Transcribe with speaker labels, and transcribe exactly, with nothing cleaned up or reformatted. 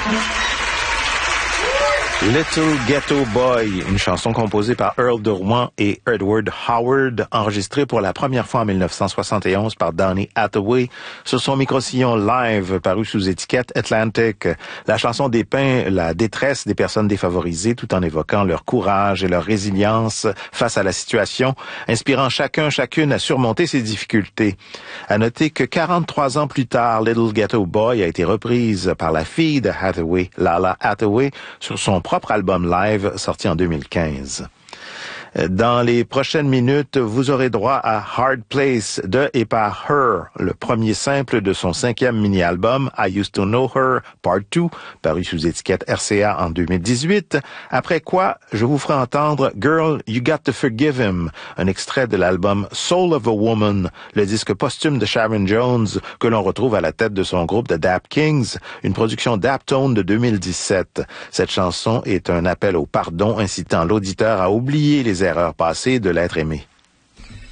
Speaker 1: Little Ghetto Boy, une chanson composée par Earl de Rouen et Edward Howard, enregistrée pour la première fois en mille neuf cent soixante et onze par Donny Hathaway sur son micro-sillon live paru sous étiquette Atlantic. La chanson dépeint la détresse des personnes défavorisées tout en évoquant leur courage et leur résilience face à la situation, inspirant chacun, chacune à surmonter ses difficultés. À noter que quarante-trois ans plus tard, Little Ghetto Boy a été reprise par la fille de Hathaway, Lala Hathaway, sur son propre album live sorti en deux mille quinze. Dans les prochaines minutes, vous aurez droit à Hard Place de et par Her, le premier simple de son cinquième mini-album I Used to Know Her Part deux, paru sous étiquette R C A en deux mille dix-huit. Après quoi, je vous ferai entendre Girl, You Got to Forgive Him, un extrait de l'album Soul of a Woman, le disque posthume de Sharon Jones, que l'on retrouve à la tête de son groupe The Dap Kings, une production Daptone de deux mille dix-sept. Cette chanson est un appel au pardon incitant l'auditeur à oublier les erreurs passées de l'être aimé.